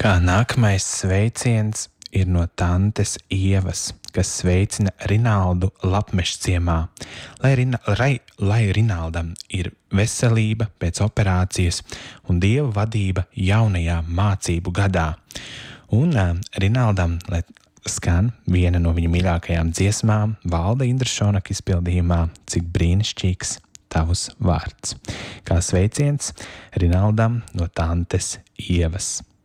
Nākamais sveiciens ir no tantes Ievas, kas sveicina Rinaldu Lapmešciemā. Lai Rinaldam ir veselība pēc operācijas un Dieva vadība jaunajā mācību gadā. Un Rinaldam, lai skan viena no viņa mīļākajām dziesmām, Valda Indrašonaka izpildījumā Cik brīnišķīgs tavs vārds. Kā sveiciens Rinaldam no tantes Ievas.